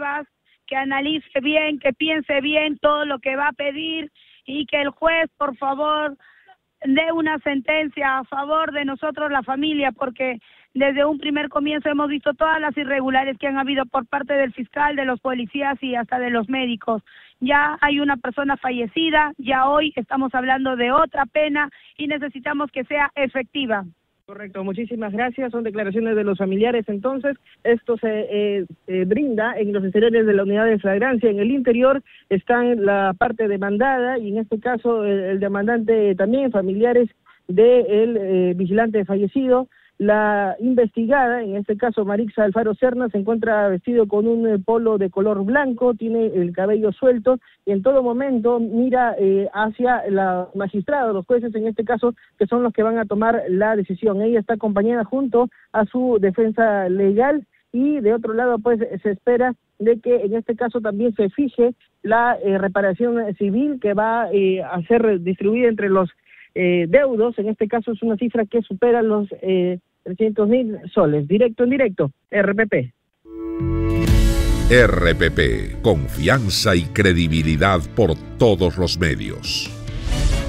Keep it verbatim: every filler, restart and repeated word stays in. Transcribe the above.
que analice bien, que piense bien todo lo que va a pedir y que el juez, por favor, dé una sentencia a favor de nosotros, la familia, porque desde un primer comienzo hemos visto todas las irregularidades que han habido por parte del fiscal, de los policías y hasta de los médicos. Ya hay una persona fallecida, ya hoy estamos hablando de otra pena y necesitamos que sea efectiva. Correcto, muchísimas gracias. Son declaraciones de los familiares. Entonces, esto se eh, eh, brinda en los exteriores de la unidad de flagrancia. En el interior están la parte demandada y en este caso el, el demandante también, familiares del eh, vigilante fallecido. La investigada, en este caso Marixa Alfaro Serna, se encuentra vestido con un eh, polo de color blanco, tiene el cabello suelto y en todo momento mira eh, hacia la magistrada, los jueces en este caso, que son los que van a tomar la decisión. Ella está acompañada junto a su defensa legal y de otro lado pues se espera de que en este caso también se fije la eh, reparación civil que va eh, a ser distribuida entre los eh, deudos. En este caso es una cifra que supera los eh, trescientos mil soles. Directo en directo, R P P. R P P, confianza y credibilidad por todos los medios.